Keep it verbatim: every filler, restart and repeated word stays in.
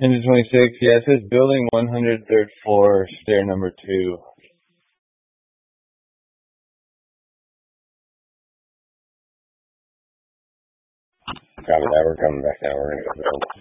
Engine twenty-six, yeah, it says building one hundred, third floor, stair number two. Copy that, we're coming back now, we're gonna go build.